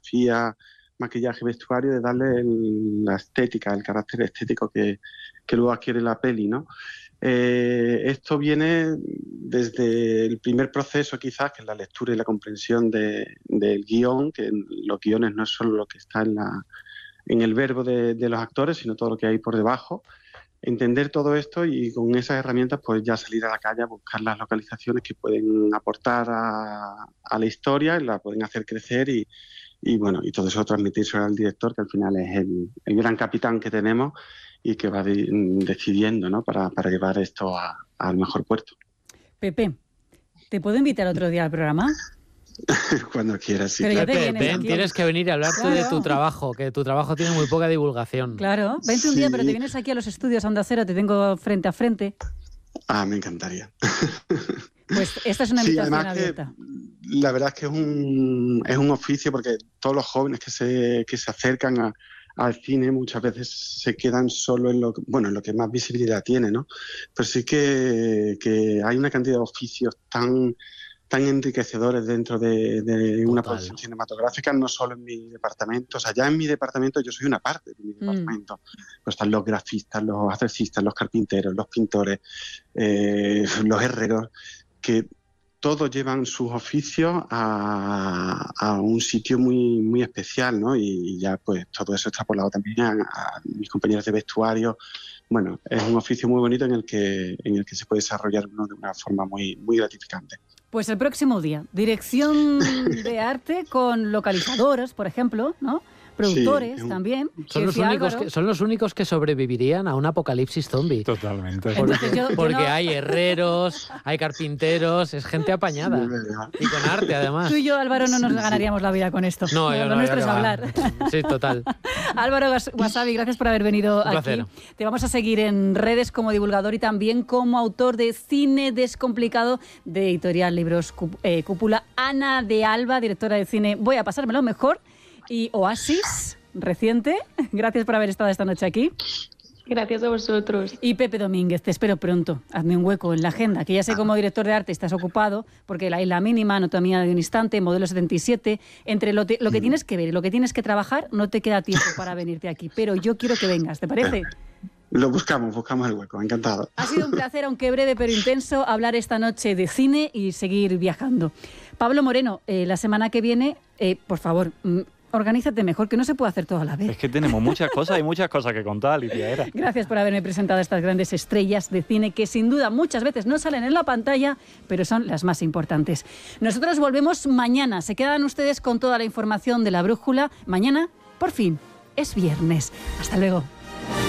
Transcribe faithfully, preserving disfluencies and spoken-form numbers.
fotografía, maquillaje, vestuario, de darle el, la estética, el carácter estético que, que luego adquiere la peli, ¿no? Eh, esto viene desde el primer proceso, quizás, que es la lectura y la comprensión de, del guión, que los guiones no es solo lo que está en, la, en el verbo de, de los actores, sino todo lo que hay por debajo. Entender todo esto y con esas herramientas pues ya salir a la calle a buscar las localizaciones que pueden aportar a, a la historia y la pueden hacer crecer y, y bueno, y todo eso transmitírselo al director, que al final es el, el gran capitán que tenemos y que va de, decidiendo, ¿no? para, para llevar esto a, al mejor puerto. Pepe, ¿te puedo invitar otro día al programa? Cuando quieras, sí. Pero Pepe, ven, aquí. Tienes que venir a hablarte claro. de tu trabajo, que tu trabajo tiene muy poca divulgación. Claro, vente un sí. día, pero te vienes aquí a los estudios Onda Cero, te tengo frente a frente. Ah, me encantaría. Pues esta es una invitación sí, abierta. La verdad es que es un, es un oficio, porque todos los jóvenes que se, que se acercan a, al cine muchas veces se quedan solo en lo, bueno, en lo que más visibilidad tiene, ¿no? Pero sí que, que hay una cantidad de oficios tan... tan enriquecedores dentro de, de una producción cinematográfica, no solo en mi departamento. O sea, ya en mi departamento yo soy una parte de mi departamento. Mm. Pues están los grafistas, los acercistas, los carpinteros, los pintores, eh, los herreros, que todos llevan sus oficios a, a un sitio muy, muy especial, ¿no? Y, y ya pues todo eso extrapolado también a, a mis compañeros de vestuario. Bueno, es un oficio muy bonito en el que, en el que se puede desarrollar uno de una forma muy, muy gratificante. Pues el próximo día, dirección de arte con localizadores, por ejemplo, ¿no? Productores sí, también. Son los, únicos que, son los únicos que sobrevivirían a un apocalipsis zombie. Totalmente. Porque, yo, yo porque no... hay herreros, hay carpinteros, es gente apañada. Y con arte, además. Tú y yo, Álvaro, no nos ganaríamos la vida con esto. No, yo Lo no, nuestro es va. hablar. Sí, total. Álvaro Wasabi, gracias por haber venido un aquí. Placer. Te vamos a seguir en redes como divulgador y también como autor de Cine Descomplicado de Editorial Libros eh, Cúpula. Ana de Alba, directora de cine Voy a pasármelo mejor. Y Oasis, reciente. Gracias por haber estado esta noche aquí. Gracias a vosotros. Y Pepe Domínguez, te espero pronto. Hazme un hueco en la agenda, que ya sé como director de arte estás ocupado, porque La Isla Mínima, Anatomía de un Instante, Modelo setenta y siete, entre lo, te, lo que tienes que ver y lo que tienes que trabajar, no te queda tiempo para venirte aquí. Pero yo quiero que vengas, ¿te parece? Lo buscamos, buscamos el hueco, encantado. Ha sido un placer, aunque breve pero intenso, hablar esta noche de cine y seguir viajando. Pablo Moreno, eh, la semana que viene, eh, por favor... Mm, organízate mejor, que no se puede hacer todo a la vez. Es que tenemos muchas cosas y muchas cosas que contar, Alicia Era. Gracias por haberme presentado a estas grandes estrellas de cine que sin duda muchas veces no salen en la pantalla, pero son las más importantes. Nosotros volvemos mañana. Se quedan ustedes con toda la información de La Brújula. Mañana, por fin, es viernes. Hasta luego.